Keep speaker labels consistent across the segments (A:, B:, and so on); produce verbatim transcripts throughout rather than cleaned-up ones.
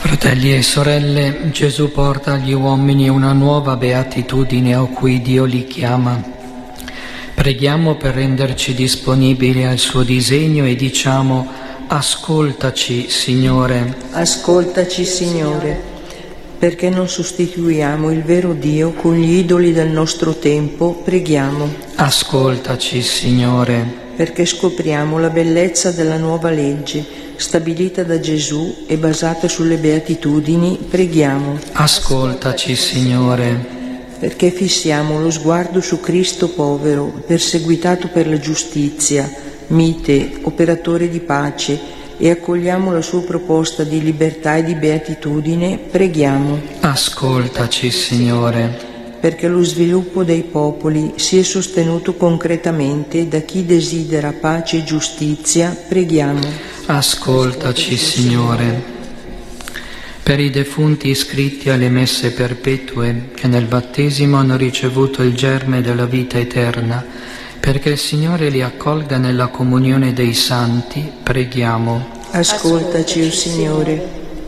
A: Fratelli e sorelle, Gesù porta agli uomini una nuova beatitudine a cui Dio li chiama. Preghiamo per renderci disponibili al suo disegno e diciamo: ascoltaci, Signore.
B: Ascoltaci, Signore, perché non sostituiamo il vero Dio con gli idoli del nostro tempo, preghiamo.
A: Ascoltaci, Signore,
B: perché scopriamo la bellezza della nuova legge, stabilita da Gesù e basata sulle beatitudini, preghiamo.
A: Ascoltaci, Signore,
B: perché fissiamo lo sguardo su Cristo povero, perseguitato per la giustizia, mite, operatore di pace, e accogliamo la sua proposta di libertà e di beatitudine, preghiamo.
A: Ascoltaci, Signore,
B: perché lo sviluppo dei popoli sia sostenuto concretamente da chi desidera pace e giustizia, preghiamo.
A: Ascoltaci, Signore, per i defunti iscritti alle messe perpetue che nel battesimo hanno ricevuto il germe della vita eterna, perché il Signore li accolga nella comunione dei santi, preghiamo.
B: Ascoltaci, o Signore.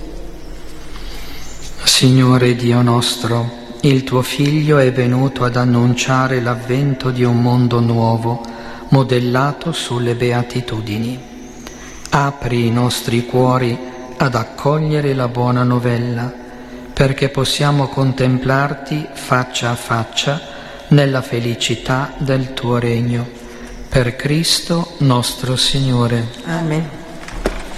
A: Signore Dio nostro, il tuo Figlio è venuto ad annunciare l'avvento di un mondo nuovo, modellato sulle beatitudini. Apri i nostri cuori ad accogliere la buona novella, perché possiamo contemplarti faccia a faccia nella felicità del tuo regno. Per Cristo nostro Signore.
B: Amen.